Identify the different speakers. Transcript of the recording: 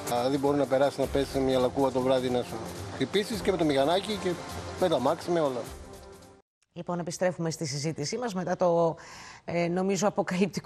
Speaker 1: Δηλαδή μπορεί να περάσει να πέσει σε μια λακκούβα το βράδυ να σου χτυπήσεις και με το μηχανάκι και με τα μάξι, με όλα.
Speaker 2: Λοιπόν, επιστρέφουμε στη συζήτησή μας μετά το νομίζω αποκαλυπτικό